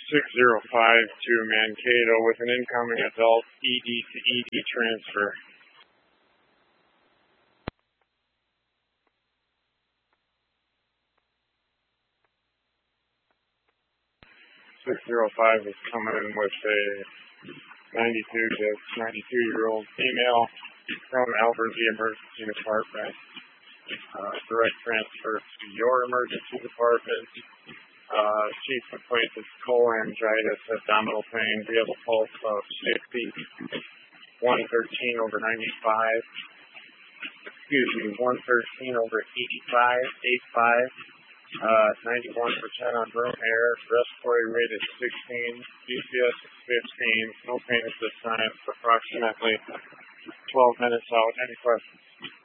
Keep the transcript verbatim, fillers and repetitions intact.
six zero five to Mankato with an incoming adult E D to E D transfer. six zero five is coming in with a ninety-two to ninety-two year old female from Alberta Emergency Department. Uh, direct transfer to your emergency department. Uh, chief complaint is cholangitis, abdominal pain. We have a pulse of sixty, one thirteen over ninety-five. Excuse me, one thirteen over eighty-five, eighty-five. Uh, ninety-one percent on room air. Respiratory rate is sixteen. G C S is fifteen. No pain at this time. Approximately twelve minutes out. Any questions?